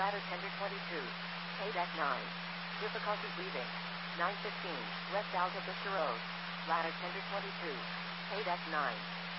Ladder tender 22. Paid at 9. Difficulty breathing. 915. West Alta Vista Road. Ladder tender 22. Paid at 9.